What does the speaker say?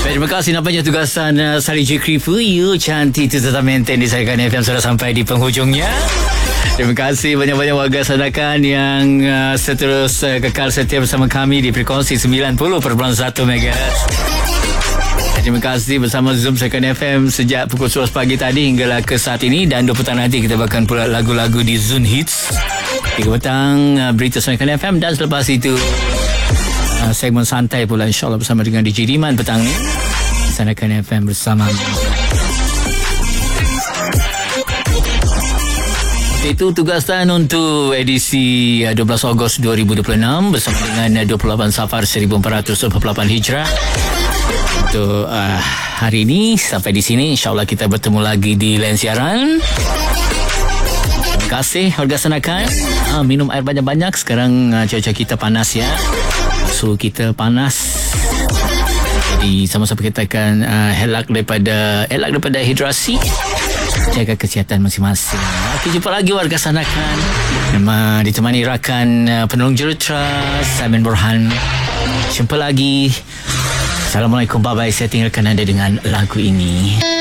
Terima kasih nampaknya tugasan Sari Jekri Fuyu cantik tu tetap maintain di Saikan FM sudah sampai di penghujungnya. Terima kasih banyak-banyak warga Sandakan yang seterus kekal setia bersama kami di frekuensi 90.1 MHz. Terima kasih bersama Zoom Saikan FM sejak pukul 11 pagi tadi hinggalah ke saat ini, dan 2 petang nanti kita akan pula lagu-lagu di Zone Hits. 3 petang berita Saikan FM, dan selepas itu segmen santai pula insyaAllah bersama dengan DJ Diman petang ni. Saikan FM bersama. Itu tugasan untuk edisi 12 Ogos 2026 bersama dengan 28 Safar 1448 Hijrah. Untuk hari ini sampai di sini, insyaAllah kita bertemu lagi di lain siaran. Terima kasih warga Sandakan. Minum air banyak-banyak. Sekarang cuaca kita panas ya, suhu kita panas. Jadi sama-sama kita akan elak daripada hidrasi, jaga kesihatan masing-masing. Okey, jumpa lagi warga Sandakan. Memang ditemani rakan penolong juruterus Simon Borhan. Jumpa lagi. Assalamualaikum, bye-bye. Saya tinggalkan anda dengan lagu ini.